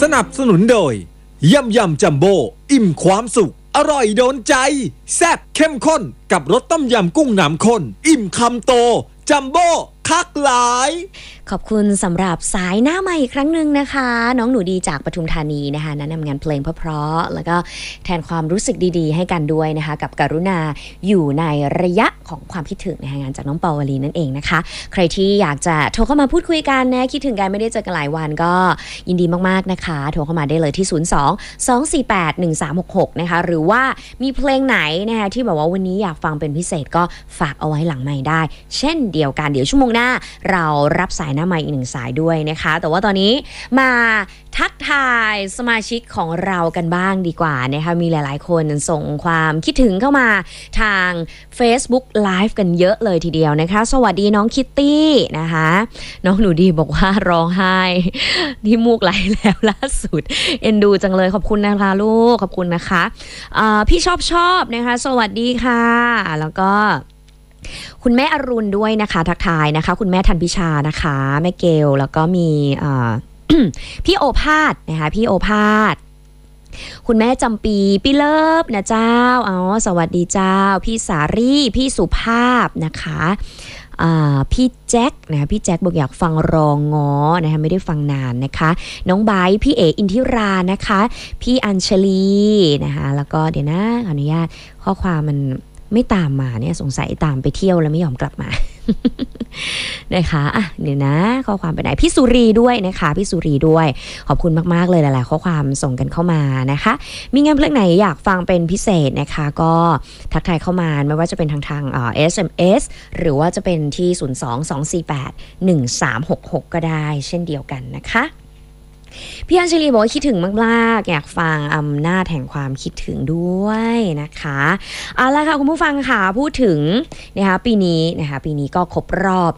นับสนุนโดยยำจัมโบ้อิ่มความสุขอร่อยโดนใจแซ่บเข้มข้นกับรสต้มยำกุ้งน้ำข้นอิ่มคำโตจัมโบ้คักหลายขอบคุณสำหรับสายหน้าใหม่อีกครั้งหนึ่งนะคะน้องหนูดีจากปทุมธานีนะคะแนะนำงานเพลงเพราะๆแล้วก็แทนความรู้สึกดีๆให้กันด้วยนะคะกับกรุณาอยู่ในระยะของความคิดถึงนะคะงานจากน้องปาวลีนั่นเองนะคะใครที่อยากจะโทรเข้ามาพูดคุยกันนะคิดถึงกันไม่ได้เจอกันหลายวันก็ยินดีมากๆนะคะโทรเข้ามาได้เลยที่02-248-1366นะคะหรือว่ามีเพลงไหนนะคะที่แบบว่าวันนี้อยากฟังเป็นพิเศษก็ฝากเอาไว้หลังไมค์ได้เช่นเดียวกันเดี๋ยวชั่วโมงหน้าเรารับสายหน้าใหม่อีก1สายด้วยนะคะแต่ว่าตอนนี้มาทักทายสมาชิกของเรากันบ้างดีกว่านะคะมีหลายๆคนส่งความคิดถึงเข้ามาทาง Facebook Live กันเยอะเลยทีเดียวนะคะสวัสดีน้องคิตตี้นะคะน้องหนูดีบอกว่าร้องไห้ที่มูกไหลแล้วล่าสุดเอ็นดูจังเลยขอบคุณนะคะลูกขอบคุณนะคะพี่ชอบนะคะสวัสดีค่ะแล้วก็คุณแม่อรุณด้วยนะคะทักทายนะคะคุณแม่ธันพิชานะคะแม่เกลแล้วก็มีพี่โอภาสนะคะพี่โอภาสคุณแม่จำปีพี่เลิฟนะเจ้าสวัสดีเจ้าพี่สารีพี่สุภาพนะคะพี่แจ็คนะคะพี่แจ็คบอกอยากฟังรองง้อนะคะไม่ได้ฟังนานนะคะน้องไบร์พี่เออินทิรานะคะพี่อัญชลีนะคะแล้วก็เดี๋ยวนะขออนุญาตข้อความมันไม่ตามมาเนี่ยสงสัยตามไปเที่ยวแล้วไม่ยอมกลับมา นะคะเดี๋ยวนะข้อความไปไหนพี่สุรีด้วยนะคะพี่สุรีด้วยขอบคุณมากๆเลยหลายๆข้อความส่งกันเข้ามานะคะมีงานเพลงไหนอยากฟังเป็นพิเศษนะคะก็ทักทายเข้ามาไม่ว่าจะเป็นทางSMS หรือว่าจะเป็นที่02-248-1366ก็ได้เช่นเดียวกันนะคะพี่อัญชลีบอกว่าคิดถึงมากๆอยากฟังอำนาจแห่งความคิดถึงด้วยนะคะเอาละค่ะคุณผู้ฟังค่ะพูดถึงนะคะปีนี้ก็ครบรอบ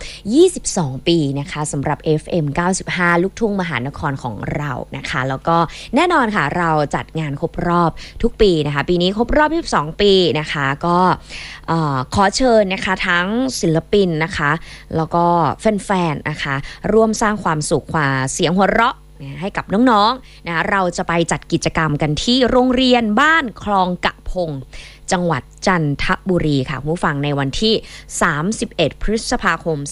22ปีนะคะสำหรับ FM 95ลูกทุ่งมหานครของเรานะคะแล้วก็แน่นอนค่ะเราจัดงานครบรอบทุกปีนะคะปีนี้ครบรอบ22ปีนะคะก็ขอเชิญนะคะทั้งศิลปินนะคะแล้วก็แฟนๆนะคะร่วมสร้างความสุขเสียงหัวเราะให้กับน้องๆนะเราจะไปจัดกิจกรรมกันที่โรงเรียนบ้านคลองกะพงจังหวัดจันทบุรีค่ะผู้ฟังในวันที่31พฤษภาคม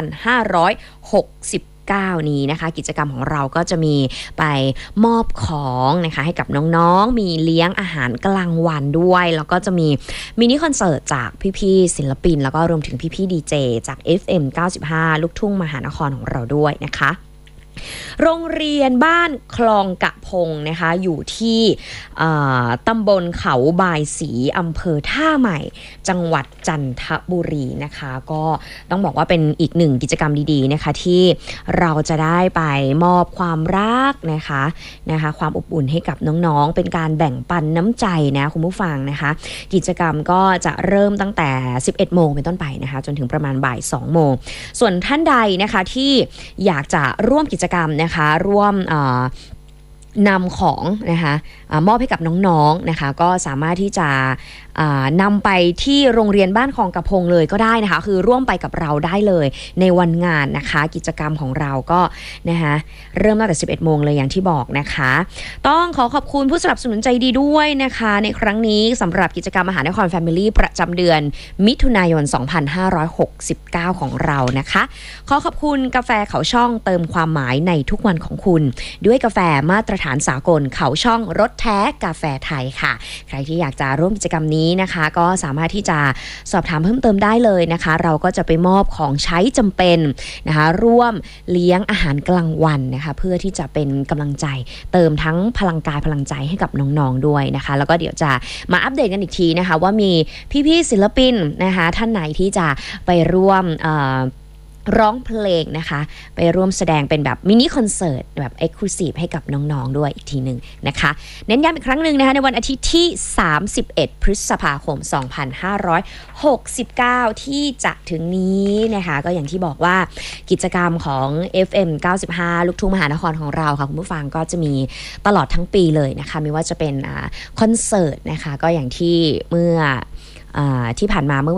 2569นี้นะคะกิจกรรมของเราก็จะมีไปมอบของนะคะให้กับน้องๆมีเลี้ยงอาหารกลางวันด้วยแล้วก็จะมีมินิคอนเสิร์ตจากพี่ๆศิลปินแล้วก็รวมถึงพี่ๆดีเจจาก FM 95ลูกทุ่งมหานครของเราด้วยนะคะโรงเรียนบ้านคลองกะพงนะคะอยู่ที่ตำบลเขาบายศรีอำเภอท่าใหม่จังหวัดจันทบุรีนะคะก็ต้องบอกว่าเป็นอีกหนึ่งกิจกรรมดีๆนะคะที่เราจะได้ไปมอบความรักนะคะความอบอุ่นให้กับน้องๆเป็นการแบ่งปันน้ำใจนะคุณผู้ฟังนะคะกิจกรรมก็จะเริ่มตั้งแต่ 11 โมงเป็นต้นไปนะคะจนถึงประมาณบ่าย 2 โมงส่วนท่านใดนะคะที่อยากจะร่วมกิจกรรมนะคะร่วมนำของนะคะมอบให้กับน้องๆนะคะก็สามารถที่จะนำไปที่โรงเรียนบ้านคลองกะพงเลยก็ได้นะคะคือร่วมไปกับเราได้เลยในวันงานนะคะกิจกรรมของเราก็นะคะเริ่มตั้งแต่ 11 โมงเลยอย่างที่บอกนะคะต้องขอบคุณผู้สนับสนุนใจดีด้วยนะคะในครั้งนี้สำหรับกิจกรรมมหานคร Family ประจำเดือนมิถุนายน 2569 ของเรานะคะขอบคุณกาแฟเขาช่องเติมความหมายในทุกวันของคุณด้วยกาแฟมาตรฐานสากลเขาช่องรสแท้กาแฟไทยค่ะใครที่อยากจะร่วมกิจกรรมนี้นะคะก็สามารถที่จะสอบถามเพิ่มเติมได้เลยนะคะเราก็จะไปมอบของใช้จำเป็นนะคะร่วมเลี้ยงอาหารกลางวันนะคะเพื่อที่จะเป็นกำลังใจเติมทั้งพลังกายพลังใจให้กับน้องๆด้วยนะคะแล้วก็เดี๋ยวจะมาอัปเดตกันอีกทีนะคะว่ามีพี่ๆศิลปินนะคะท่านไหนที่จะไปร่วมร้องเพลงนะคะไปร่วมแสดงเป็นแบบมินิคอนเสิร์ตแบบ Exclusive ให้กับน้องๆด้วยอีกทีหนึ่งนะคะเน้นย้ำอีกครั้งหนึ่งนะคะในวันอาทิตย์ที่31พฤษภาคม2569ที่จะถึงนี้นะคะก็อย่างที่บอกว่ากิจกรรมของ FM 95ลูกทุ่งมหานครของเราค่ะคุณผู้ฟังก็จะมีตลอดทั้งปีเลยนะคะไม่ว่าจะเป็นคอนเสิร์ตนะคะก็อย่างที่เมื่อที่ผ่านมาเมื่อ